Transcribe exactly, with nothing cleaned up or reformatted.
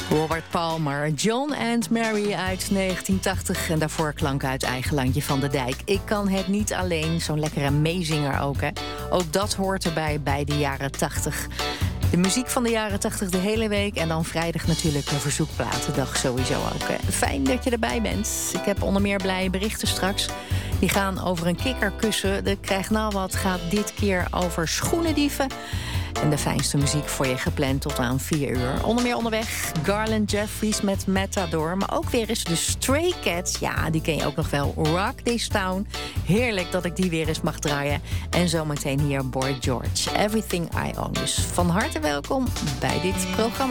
Robert Palmer, John and Mary uit negentien tachtig... en daarvoor klank uit eigen landje Van de Dijk. Ik kan het niet alleen, zo'n lekkere meezinger ook, hè. Ook dat hoort erbij bij de jaren tachtig. De muziek van de jaren tachtig de hele week... en dan vrijdag natuurlijk een verzoekplatendag sowieso ook. Hè. Fijn dat je erbij bent. Ik heb onder meer blije berichten straks. Die gaan over een kikkerkussen. De Krijg Nou Wat gaat dit keer over schoenendieven... En de fijnste muziek voor je gepland tot aan vier uur. Onder meer onderweg Garland Jeffries met Matador. Maar ook weer eens de Stray Cats. Ja, die ken je ook nog wel. Rock This Town. Heerlijk dat ik die weer eens mag draaien. En zometeen hier Boy George. Everything I Own. Dus van harte welkom bij dit programma.